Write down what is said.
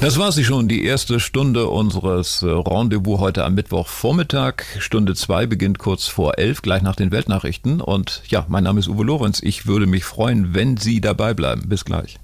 Das war sie schon, die erste Stunde unseres Rendezvous heute am Mittwochvormittag. Stunde 2 beginnt kurz vor 11, gleich nach den Weltnachrichten. Und ja, mein Name ist Uwe Lorenz. Ich würde mich freuen, wenn Sie dabei bleiben. Bis gleich.